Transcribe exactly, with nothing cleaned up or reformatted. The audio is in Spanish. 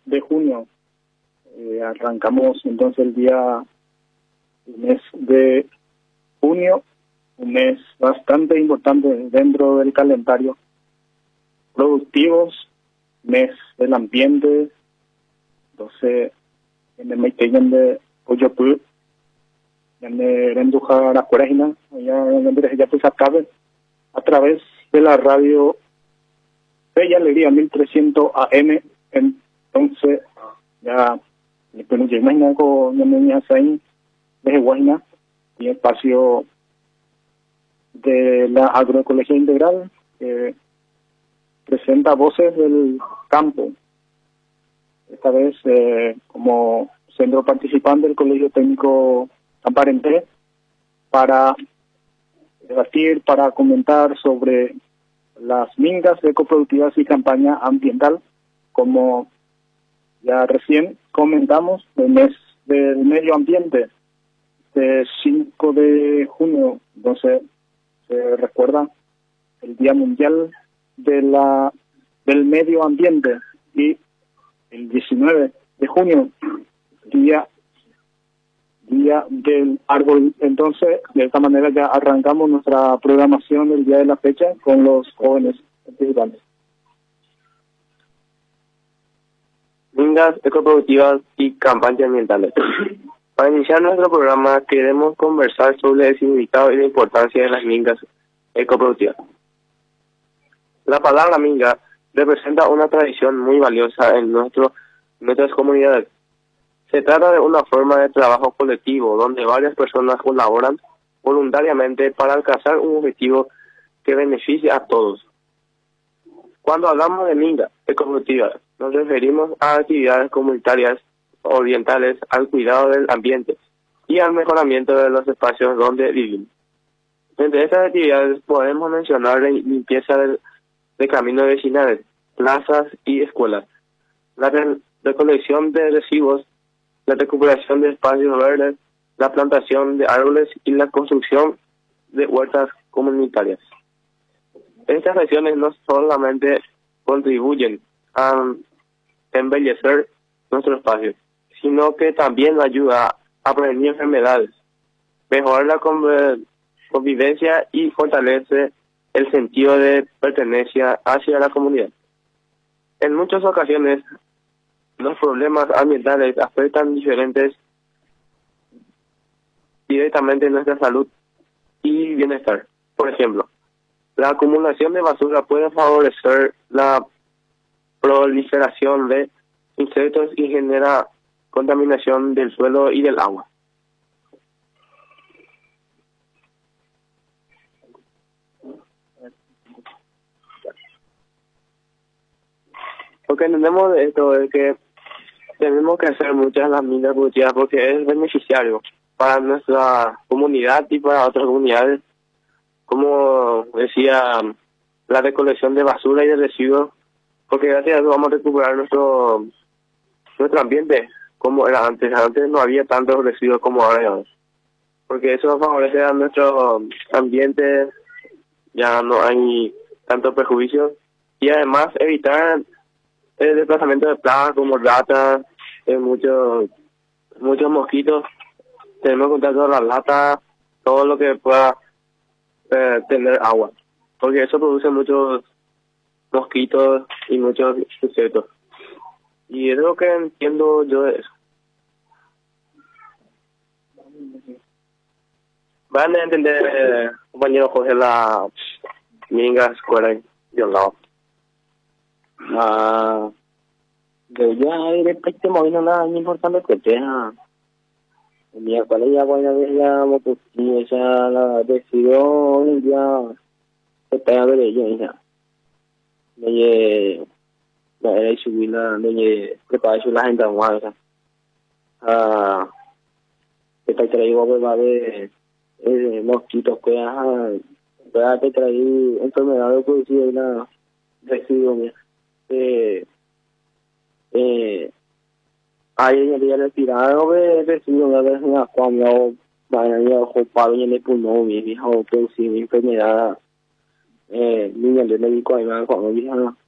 de junio. Eh, arrancamos entonces el día, el mes de junio, un mes bastante importante dentro del calendario. Productivos, mes del ambiente, entonces en el Meiteyan de Oyopu, en el Renduja la Cuerejina, allá en el ya pues acabe, a través de la radio Bella Alegría mil trescientos A M, entonces ya después nos imaginan con la niña ahí desde Guayna y espacio de la agroecología integral que presenta voces del campo, esta vez eh, como centro participante del Colegio Técnico Aparenté, para debatir, para comentar sobre las mingas ecoproductivas y campaña ambiental. Como ya recién comentamos, el mes del medio ambiente, de cinco de junio, entonces se recuerda el Día Mundial de la del Medio Ambiente, y el diecinueve de junio, día día del árbol. Entonces, de esta manera ya arrancamos nuestra programación del día de la fecha con los jóvenes participantes. Mingas ecoproductivas y campañas ambientales. Para iniciar nuestro programa queremos conversar sobre el significado y la importancia de las mingas ecoproductivas. La palabra minga representa una tradición muy valiosa en nuestro, nuestras comunidades. Se trata de una forma de trabajo colectivo donde varias personas colaboran voluntariamente para alcanzar un objetivo que beneficie a todos. Cuando hablamos de minga ecoproductiva, nos referimos a actividades comunitarias orientales al cuidado del ambiente y al mejoramiento de los espacios donde vivimos. Entre estas actividades podemos mencionar la limpieza del de caminos vecinales, plazas y escuelas, la re recolección de residuos, la recuperación de espacios verdes, la plantación de árboles y la construcción de huertas comunitarias. Estas acciones no solamente contribuyen a embellecer nuestro espacio, sino que también ayuda a prevenir enfermedades, mejorar la convivencia y fortalece el sentido de pertenencia hacia la comunidad. En muchas ocasiones, los problemas ambientales afectan diferentes directamente nuestra salud y bienestar. Por ejemplo, la acumulación de basura puede favorecer la proliferación de insectos y genera contaminación del suelo y del agua. Lo que entendemos de esto es que tenemos que hacer muchas las mingas productivas porque es beneficiario para nuestra comunidad y para otras comunidades, como decía, la recolección de basura y de residuos, porque gracias a eso vamos a recuperar nuestro nuestro ambiente como era antes. Antes no había tantos residuos como ahora, porque eso favorece a nuestro ambiente, ya no hay tantos perjuicios, y además evitar el desplazamiento de plagas como ratas, eh, muchos muchos mosquitos. Tenemos que contar todas las latas, todo lo que pueda eh, tener agua, porque eso produce muchos mosquitos y muchos insectos. Y es lo que entiendo yo de eso. Van a entender, eh, compañero José, la minga escuela de un lado. Ah, de ya respecto a no nada importante que tenga mi cual ya bueno ya mo pues ya la decisión ya está de ella ya de la era subir la de preparar su la gente guarda ah está traído va de eh mosquitos que ah va te traí enfermedades pues sí la residuo mía eh eh hay en el retirado de recibo una vez una cuando van a ocupar en el pulmón y dijo que sí enfermedad eh niña de médico ahí va cuando dijo